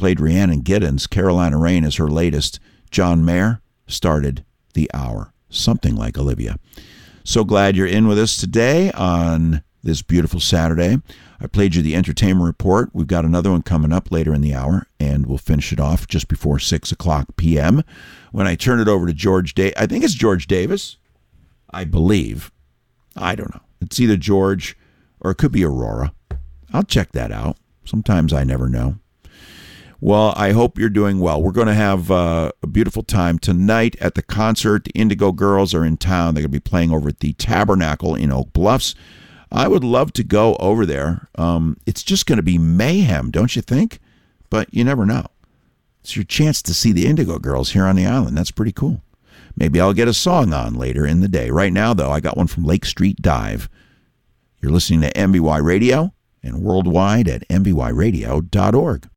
played Rhiannon Giddens. Carolina Rain is her latest. John Mayer started the hour. Something like Olivia. So glad you're in with us today on this beautiful Saturday. I played you the entertainment report. We've got another one coming up later in the hour, and we'll finish it off just before 6 o'clock p.m. when I turn it over to George I think it's George Davis, I believe. I don't know. It's either George or it could be Aurora. I'll check that out. Sometimes I never know. Well, I hope you're doing well. We're going to have a beautiful time tonight at the concert. The Indigo Girls are in town. They're going to be playing over at the Tabernacle in Oak Bluffs. I would love to go over there. It's just going to be mayhem, don't you think? But you never know. It's your chance to see the Indigo Girls here on the island. That's pretty cool. Maybe I'll get a song on later in the day. Right now, though, I got one from Lake Street Dive. You're listening to MBY Radio and worldwide at mbyradio.org.